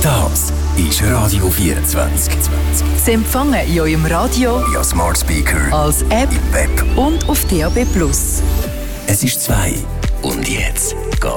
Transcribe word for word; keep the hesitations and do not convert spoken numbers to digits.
Das ist Radio vierundzwanzig. Sie empfangen in eurem Radio, via Smart Speaker, als App im Web und auf D A B plus. Es ist zwei. Und jetzt geht